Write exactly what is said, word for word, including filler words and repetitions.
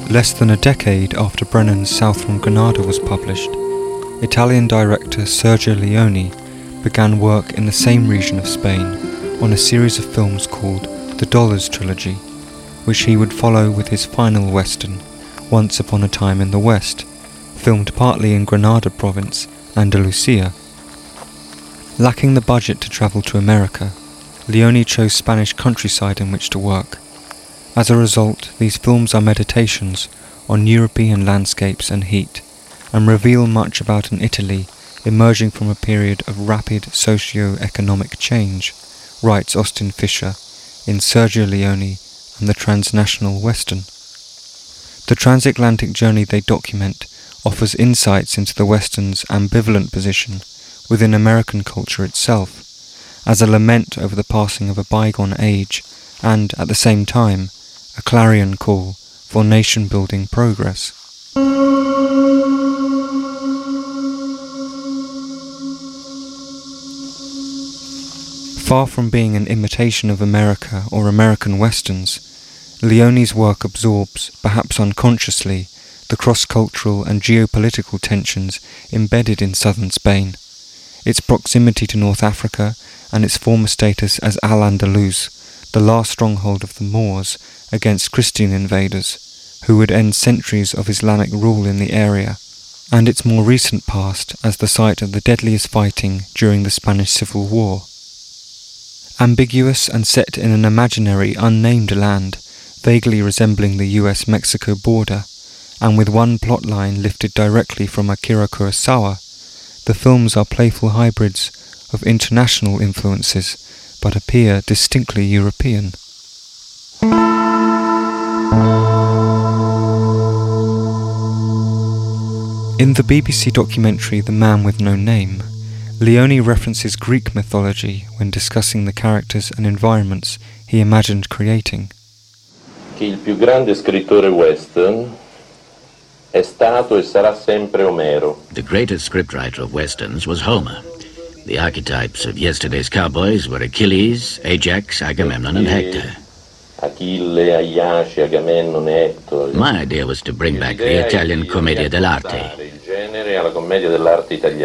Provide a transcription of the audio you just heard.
Less than a decade after Brennan's South from Granada was published, Italian director Sergio Leone began work in the same region of Spain on a series of films called the Dollars Trilogy, which he would follow with his final western, Once Upon a Time in the West, filmed partly in Granada province, Andalusia. Lacking the budget to travel to America, Leone chose Spanish countryside in which to work. As a result, these films are meditations on European landscapes and heat, and reveal much about an Italy emerging from a period of rapid socio-economic change, writes Austin Fisher in Sergio Leone and the Transnational Western. The transatlantic journey they document offers insights into the Western's ambivalent position within American culture itself, as a lament over the passing of a bygone age and, at the same time, a clarion call for nation-building progress. Far from being an imitation of America or American Westerns, Leone's work absorbs, perhaps unconsciously, the cross-cultural and geopolitical tensions embedded in southern Spain, its proximity to North Africa and its former status as Al-Andalus, the last stronghold of the Moors against Christian invaders, who would end centuries of Islamic rule in the area, and its more recent past as the site of the deadliest fighting during the Spanish Civil War. Ambiguous and set in an imaginary unnamed land, vaguely resembling the U S Mexico border, and with one plotline lifted directly from Akira Kurosawa, the films are playful hybrids of international influences, but appear distinctly European. In the B B C documentary The Man with No Name, Leone references Greek mythology when discussing the characters and environments he imagined creating. Che il più grande scrittore western è stato e sarà sempre Omero. The greatest scriptwriter of westerns was Homer. The archetypes of yesterday's cowboys were Achilles, Ajax, Agamemnon, and Hector. Achille, Aiaci, Agamennone, Hector. My idea was to bring back the Italian commedia dell'arte. Il genere alla commedia dell'arte italiana.